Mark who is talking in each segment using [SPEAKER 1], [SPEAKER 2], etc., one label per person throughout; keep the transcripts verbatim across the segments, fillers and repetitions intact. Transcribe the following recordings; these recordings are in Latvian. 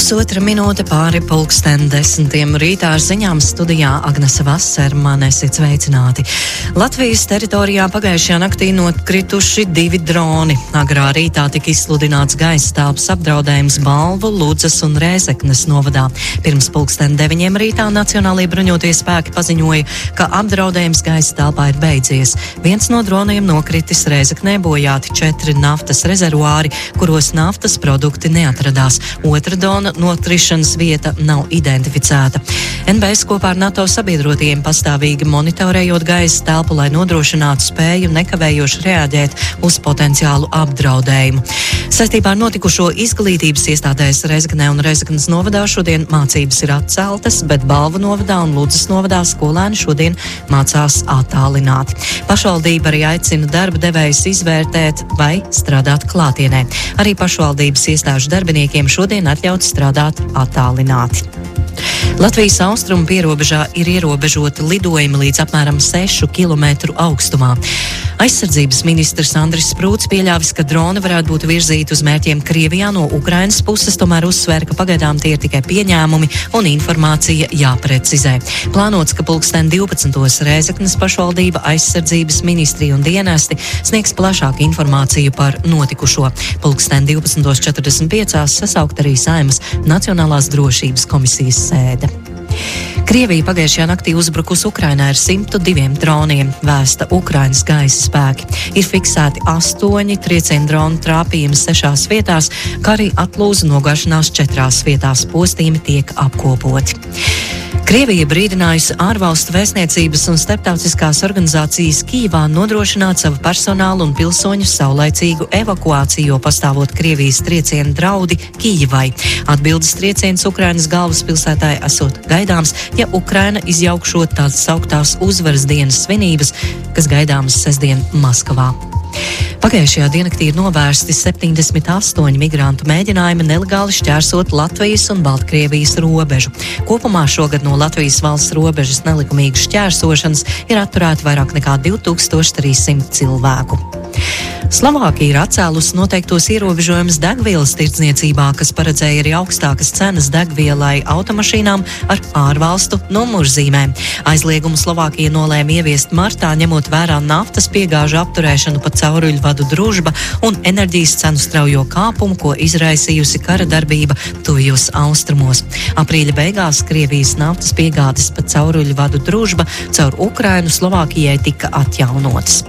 [SPEAKER 1] Pusotra minūte pāri pulksten desmitiem rītā ar ziņām studijā Agnese Vasermane, esiet sveicināti. Latvijas teritorijā pagājušajā naktī notkrituši divi droni. Agrā rītā tika izsludināts gaisa telpas apdraudējums Balvu, Ludzas un Rēzeknes novadā. Pirms pulksten deviņiem rītā Nacionālajie bruņotie spēki paziņoja, ka apdraudējums gaisa telpā ir beidzies. Viens no droniem nokritis Rēzeknē, bojāti četri naftas rezervuāri, kuros naftas produkti neatradās. Otra drona notrišanas vieta nav identificēta. N B S kopā ar NATO sabiedrotiem pastāvīgi monitorējot gaisa telpu, lai nodrošinātu spēju nekavējoši reaģēt uz potenciālu apdraudējumu. Saistībā ar notikušo izglītības iestādēs Rēzeknē un Rēzeknes novadā šodien mācības ir atceltas, bet Balvu novadā un Ludzas novadā skolēni šodien mācās attālināti. Pašvaldība arī aicina darba devējus izvērtēt vai strādāt klātienē. Arī pašvaldības iestāžu darbiniekiem šodien atļauts strādāt attālināti. Latvijas austrumu pierobežā ir ierobežoti lidojumi līdz apmēram sešu kilometru augstumā. Aizsardzības ministrs Andris Sprūts pieļāvis, ka droni varētu būt virzīti uz mērķiem Krievijā no Ukrainas puses, tomēr uzsver, ka pagaidām tie ir tikai pieņēmumi un informācija jāprecizē. Plānots, ka pulksten divpadsmitos Rēzeknes pašvaldība, aizsardzības ministrija un dienesti sniegs plašāku informāciju par notikušo. Pulksten divpadsmitos četrdesmit piecās sasaukt arī Saeimas Nacionālās drošības komisijas sēde. Krievija pagājušajā naktī uzbrukus Ukrainā ar simtu diviem droniem, vēsta Ukrainas gaisa spēki. Ir fiksēti astoņi triecienu dronu trāpījumi sešās vietās, kā arī atlūza nogāšanās četrās vietās. Postījumi tiek apkopoti. Krievija brīdinājusi ārvalstu vēstniecības un starptautiskās organizācijas Kijivā nodrošināt savu personālu un pilsoņu saulaicīgu evakuāciju, jo pastāvot Krievijas triecienu draudi Kijivai. Atbildes trieciens Ukrainas galvaspilsētai esot gaidāms, ja Ukraina izjaukšot tādas sauktās uzvaras dienas svinības, kas gaidāmas sestdien Maskavā. Pagājušajā diennaktī ir novērsti septiņdesmit astoņi migrantu mēģinājumi nelegāli šķērsot Latvijas un Baltkrievijas robežu. Kopumā šogad no Latvijas valsts robežas nelikumīgas šķērsošanas ir atturēti vairāk nekā divi tūkstoši trīs simti cilvēku. Slovākija ir atcēlusi noteiktos ierobežojumus degvielas tirdzniecībā, kas paredzēja arī augstākas cenas degvielai automašīnām ar ārvalstu numurzīmēm. Aizliegumu Slovākija nolēma ieviest martā, ņemot vērā naftas piegāžu apturēšanu pa cauruļvadu Družba un enerģijas cenu straujo kāpumu, ko izraisījusi kara darbība tuvijos austrumos. Aprīļa beigās Krievijas naftas piegādes pa cauruļvadu Družba caur Ukrainu Slovākijai tika atjaunotas.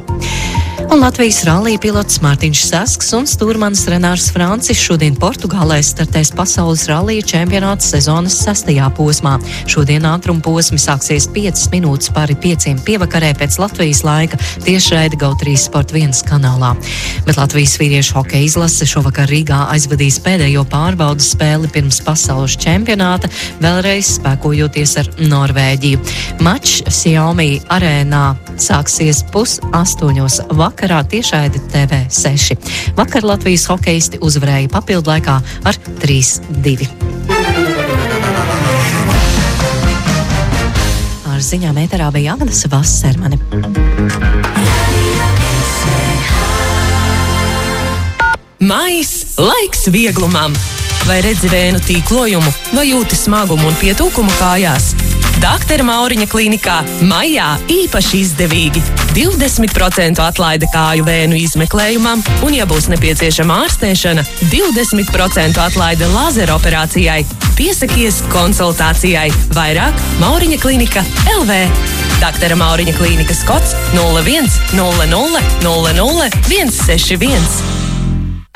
[SPEAKER 1] Un Latvijas rallija pilots Mārtiņš Sasks un stūrmanis Renārs Francis šodien Portugālē startēs pasaules rallija čempionāta sezonas sestajā posmā. Šodien ātruma posmi sāksies piecas minūtes pāri pieciem pievakarē pēc Latvijas laika tiešraide Go trīs Sport viens kanālā. Bet Latvijas vīriešu hokeja izlase šovakar Rīgā aizvadīs pēdējo pārbaudas spēli pirms pasaules čempionāta, vēlreiz spēkojoties ar Norvēģiju. Mačs Xiaomi arēnā sāksies pus astoņos vakarā tiešraide T V seši. Vakar Latvijas hokeisti uzvarēja papildu laikā ar trīs divi. Ar ziņām ēterā bija Agnese Vasermane.
[SPEAKER 2] Maijs – laiks vieglumam! Vai redzi vēnu tīklojumu, vai jūti smagumu un pietūkumu kājās? Daktere Mauriņa klīnikā maijā īpaši izdevīgi divdesmit procentu atlaide kāju vēnu izmeklējumam un, ja būs nepieciešama ārstēšana, divdesmit procentu atlaide lāzera operācijai. Piesakies konsultācijai. Vairāk Mauriņa klinika L V. Daktere Mauriņa klīnikas kods nulle viens nulle nulle nulle nulle viens seši viens.